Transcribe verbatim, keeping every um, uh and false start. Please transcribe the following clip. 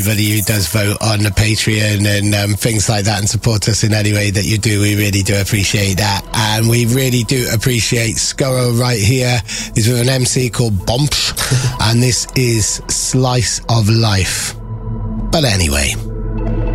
Everybody who does vote on the Patreon and um, things like that and support us in any way that you do, we really do appreciate that. And we really do appreciate Scurro right here. He's with an M C called Bomps, and this is Slice of Life. But anyway...